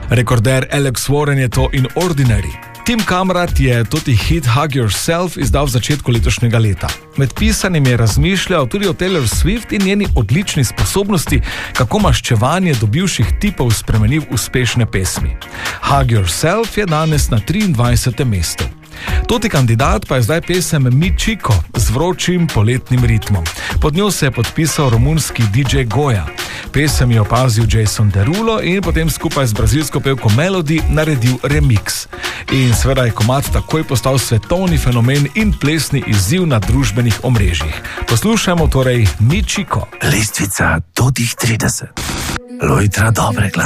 Rekorder Alex Warren je to in Ordinary. Tim Kamrat je toti hit Hug Yourself izdal v začetku letošnjega leta. Med pisanjem je razmišljal tudi o Taylor Swift in njeni odlični sposobnosti, kako maščevanje do bivših tipov spremeni v uspešne pesmi. Hug Yourself je danes na 23. mestu. Toti kandidat pa je zdaj pesem Mi Chico z vročim poletnim ritmom. Pod njo se je podpisal romunski DJ Goja. Pesem je opazil Jason Derulo in potem skupaj z brazilsko pevko Melody naredil remix. In seveda je komad takoj postal svetovni fenomen in plesni izziv na družbenih omrežjih. Poslušajmo torej Mi Chico. Lestvica do tih 30. Lojtra dobre glasbe.